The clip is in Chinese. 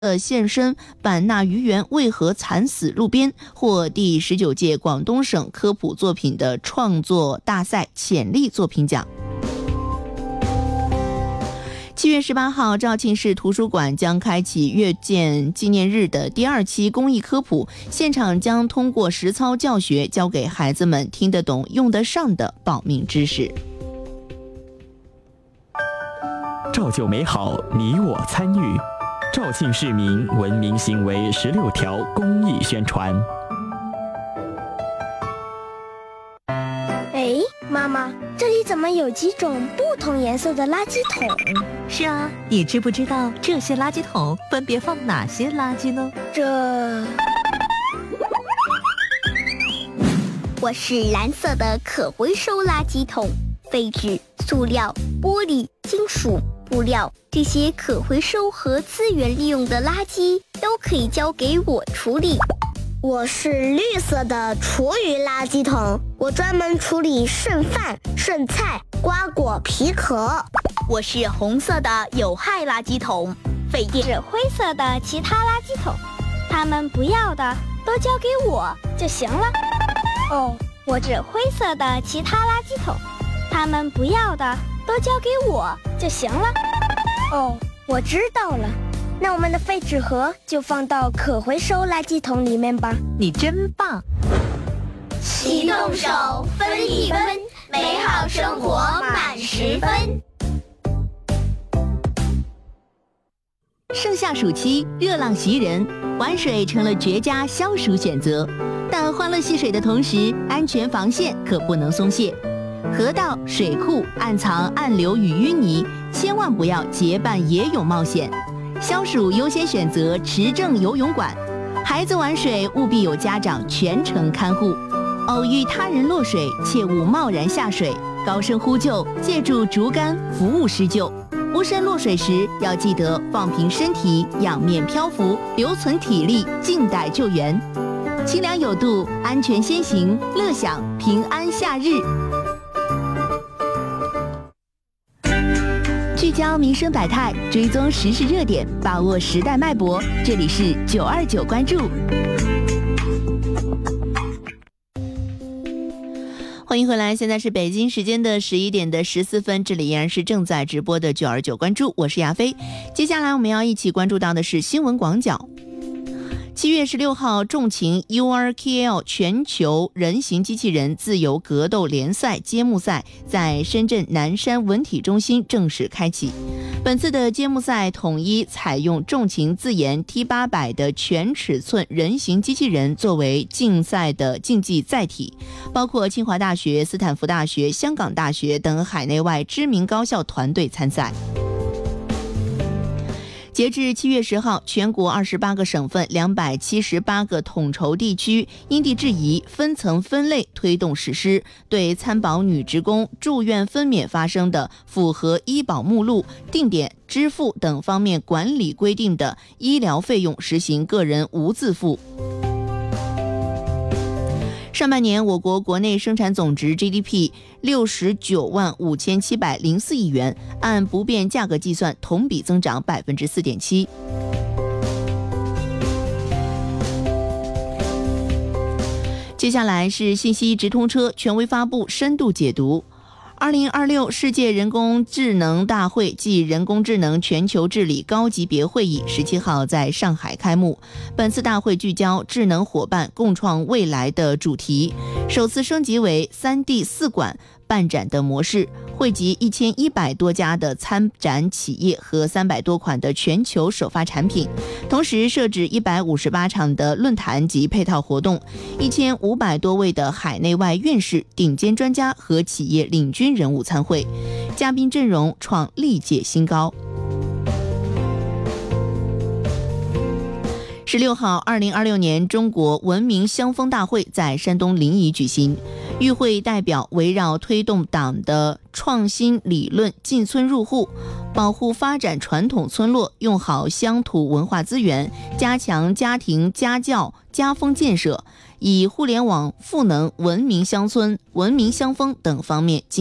现身版纳鱼园为何惨死路边，获第19届广东省科普作品的创作大赛潜力作品奖。7月18号，肇庆市图书馆将开启阅建纪念日的第2期公益科普，现场将通过实操教学，教给孩子们听得懂、用得上的保命知识。 造就美好，你我参与。肇庆市民文明行为16条公益宣传。 哎，妈妈，这里怎么有几种不同颜色的垃圾桶？ 是啊，你知不知道这些垃圾桶分别放哪些垃圾呢？ 我是蓝色的可回收垃圾桶，废纸、塑料、玻璃、金属、布料这些可回收和资源利用的垃圾都可以交给我处理。 我是绿色的厨余垃圾桶，我专门处理剩饭、剩菜、瓜果皮壳。 我是红色的有害垃圾桶，废电。 是灰色的其他垃圾桶，他们不要的都交给我就行了。哦，我是灰色的其他垃圾桶，他们不要的都交给我就行了。哦，我知道了，那我们的废纸盒就放到可回收垃圾桶里面吧。 你真棒！ 齐动手，分一分，美好生活满10分。 盛夏暑期，热浪袭人，玩水成了绝佳消暑选择。但欢乐戏水的同时，安全防线可不能松懈。河道、水库暗藏暗流与淤泥，千万不要结伴野泳冒险。消暑优先选择持证游泳馆，孩子玩水务必有家长全程看护。偶遇他人落水，切勿贸然下水，高声呼救，借助竹竿服务施救。无声落水时，要记得放平身体，仰面漂浮，留存体力，静待救援。清凉有度，安全先行，乐享平安夏日。聚焦民生百态，追踪时事热点，把握时代脉搏。这里是929关注。欢迎回来，现在是北京时间的11点14分，这里依然是正在直播的929关注，我是亚飞。接下来我们要一起关注到的是新闻广角。7月16号，重禽 URKL 全球人形机器人自由格斗联赛揭幕赛在深圳南山文体中心正式开启。本次的揭幕赛统一采用重禽自研 T800 的全尺寸人形机器人作为竞赛的竞技载体，包括清华大学、斯坦福大学、香港大学等海内外知名高校团队参赛。截至7月10号，全国28个省份、278个统筹地区因地制宜、分层分类推动实施，对参保女职工住院分娩发生的符合医保目录、定点支付等方面管理规定的医疗费用实行个人无自付。上半年，我国国内生产总值 GDP 69万5704亿元，按不变价格计算，同比增长 4.7%。接下来是信息直通车权威发布深度解读。2026世界人工智能大会暨人工智能全球治理高级别会议17号在上海开幕。本次大会聚焦智能伙伴共创未来的主题，首次升级为3D 4馆办展的模式，汇集1100多家的参展企业和300多款的全球首发产品，同时设置158场的论坛及配套活动，1500多位的海内外院士、顶尖专家和企业领军人物参会，嘉宾阵容创历届新高。16号，2026年中国文明乡风大会在山东临沂举行。与会代表围绕推动党的创新理论进村入户，保护发展传统村落，用好乡土文化资源，加强家庭家教家风建设，以互联网赋能文明乡村、文明乡风等方面进